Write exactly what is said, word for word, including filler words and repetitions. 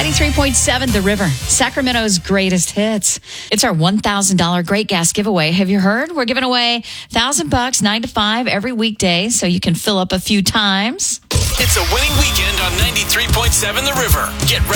ninety-three point seven The River, Sacramento's greatest hits. It's our one thousand dollars Great Gas giveaway. Have you heard? We're giving away one thousand bucks nine to five every weekday, so you can fill up a few times. It's a winning weekend on ninety-three point seven The River. Get ready.